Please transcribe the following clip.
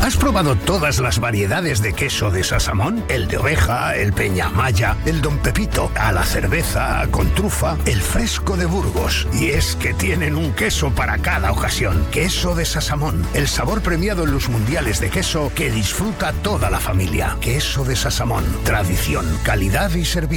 ¿Has probado todas las variedades de queso de Sasamón? El de oveja, el peñamaya, el Don Pepito, a la cerveza, con trufa, el fresco de Burgos. Y es que tienen un queso para cada ocasión. Queso de Sasamón, el sabor premiado en los mundiales de queso que disfruta toda la familia. Queso de Sasamón, tradición, calidad y servicio.